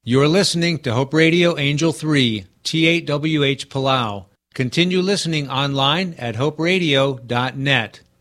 You're listening to Hope Radio Angel 3, T8WH Palau. Continue listening online at hoperadio.net.